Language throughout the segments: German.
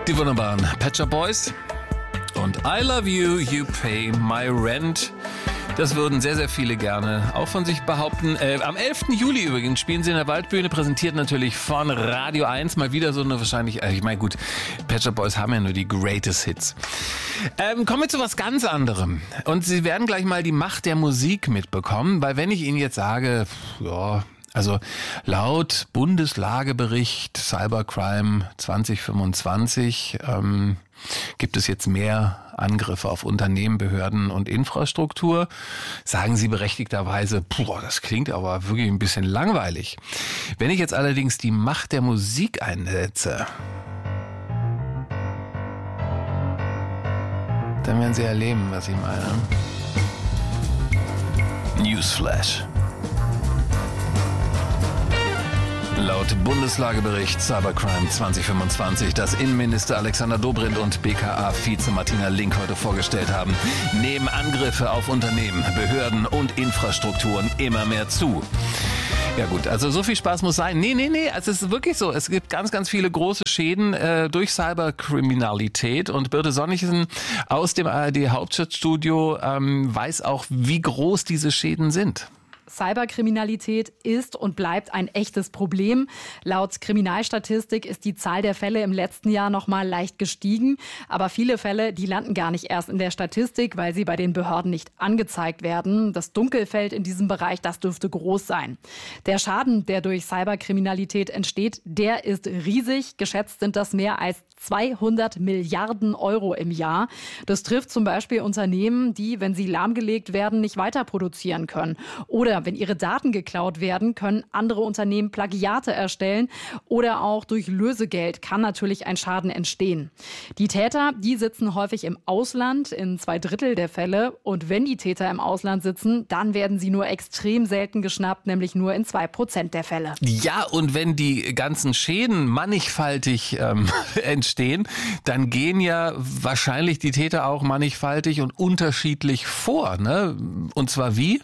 Die wunderbaren Pet Shop Boys und I Love You, You Pay My Rent. Das würden sehr, sehr viele gerne auch von sich behaupten. Am 11. Juli übrigens spielen sie in der Waldbühne, präsentiert natürlich von Radio 1. Mal wieder so eine wahrscheinlich, ich meine gut, Pet Shop Boys haben ja nur die Greatest Hits. Kommen wir zu was ganz anderem. Und Sie werden gleich mal die Macht der Musik mitbekommen, weil wenn ich Ihnen jetzt sage, ja... Also laut Bundeslagebericht Cybercrime 2025 gibt es jetzt mehr Angriffe auf Unternehmen, Behörden und Infrastruktur. Sagen Sie berechtigterweise, das klingt aber wirklich ein bisschen langweilig. Wenn ich jetzt allerdings die Macht der Musik einsetze, dann werden Sie erleben, was ich meine. Newsflash. Laut Bundeslagebericht Cybercrime 2025, das Innenminister Alexander Dobrindt und BKA-Vize Martina Link heute vorgestellt haben, nehmen Angriffe auf Unternehmen, Behörden und Infrastrukturen immer mehr zu. Ja gut, also so viel Spaß muss sein. Nee, also es ist wirklich so. Es gibt ganz, ganz viele große Schäden durch Cyberkriminalität und Birte Sonnichsen aus dem ARD-Hauptstadtstudio weiß auch, wie groß diese Schäden sind. Cyberkriminalität ist und bleibt ein echtes Problem. Laut Kriminalstatistik ist die Zahl der Fälle im letzten Jahr noch mal leicht gestiegen. Aber viele Fälle, die landen gar nicht erst in der Statistik, weil sie bei den Behörden nicht angezeigt werden. Das Dunkelfeld in diesem Bereich, das dürfte groß sein. Der Schaden, der durch Cyberkriminalität entsteht, der ist riesig. Geschätzt sind das mehr als 200 Milliarden Euro im Jahr. Das trifft zum Beispiel Unternehmen, die, wenn sie lahmgelegt werden, nicht weiter produzieren können. Oder wenn ihre Daten geklaut werden, können andere Unternehmen Plagiate erstellen. Oder auch durch Lösegeld kann natürlich ein Schaden entstehen. Die Täter, die sitzen häufig im Ausland, in 2/3 der Fälle. Und wenn die Täter im Ausland sitzen, dann werden sie nur extrem selten geschnappt, nämlich nur in 2% der Fälle. Ja, und wenn die ganzen Schäden mannigfaltig entstehen, dann gehen ja wahrscheinlich die Täter auch mannigfaltig und unterschiedlich vor, ne? Und zwar wie?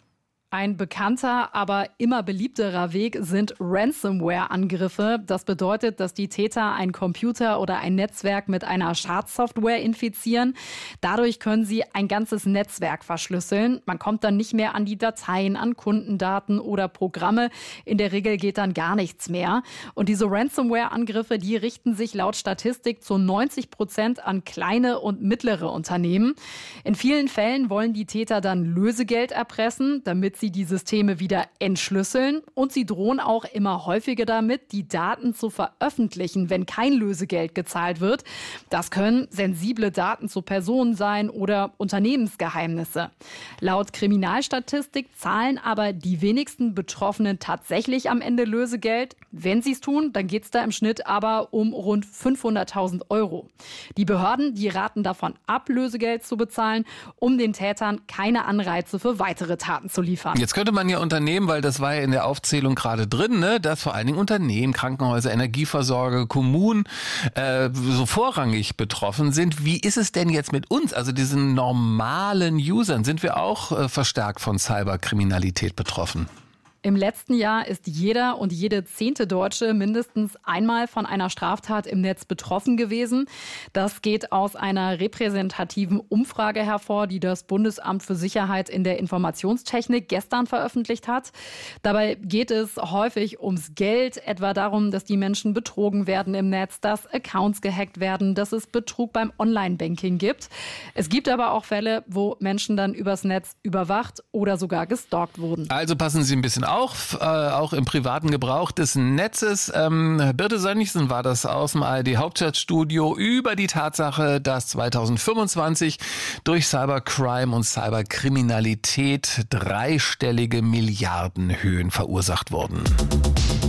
Ein bekannter, aber immer beliebterer Weg sind Ransomware-Angriffe. Das bedeutet, dass die Täter einen Computer oder ein Netzwerk mit einer Schadsoftware infizieren. Dadurch können sie ein ganzes Netzwerk verschlüsseln. Man kommt dann nicht mehr an die Dateien, an Kundendaten oder Programme. In der Regel geht dann gar nichts mehr. Und diese Ransomware-Angriffe, die richten sich laut Statistik zu 90% an kleine und mittlere Unternehmen. In vielen Fällen wollen die Täter dann Lösegeld erpressen, damit sie die Systeme wieder entschlüsseln, und sie drohen auch immer häufiger damit, die Daten zu veröffentlichen, wenn kein Lösegeld gezahlt wird. Das können sensible Daten zu Personen sein oder Unternehmensgeheimnisse. Laut Kriminalstatistik zahlen aber die wenigsten Betroffenen tatsächlich am Ende Lösegeld. Wenn sie es tun, dann geht es da im Schnitt aber um rund 500.000 Euro. Die Behörden, die raten davon ab, Lösegeld zu bezahlen, um den Tätern keine Anreize für weitere Taten zu liefern. Jetzt könnte man ja Unternehmen, weil das war ja in der Aufzählung gerade drin, ne, dass vor allen Dingen Unternehmen, Krankenhäuser, Energieversorger, Kommunen so vorrangig betroffen sind. Wie ist es denn jetzt mit uns, also diesen normalen Usern? Sind wir auch verstärkt von Cyberkriminalität betroffen? Im letzten Jahr ist jeder und jede 10. Deutsche mindestens einmal von einer Straftat im Netz betroffen gewesen. Das geht aus einer repräsentativen Umfrage hervor, die das Bundesamt für Sicherheit in der Informationstechnik gestern veröffentlicht hat. Dabei geht es häufig ums Geld, etwa darum, dass die Menschen betrogen werden im Netz, dass Accounts gehackt werden, dass es Betrug beim Online-Banking gibt. Es gibt aber auch Fälle, wo Menschen dann übers Netz überwacht oder sogar gestalkt wurden. Also passen Sie ein bisschen auf. Auch im privaten Gebrauch des Netzes. Birte Sönnigsen war das aus dem ARD-Hauptstadtstudio über die Tatsache, dass 2025 durch Cybercrime und Cyberkriminalität dreistellige Milliardenhöhen verursacht wurden.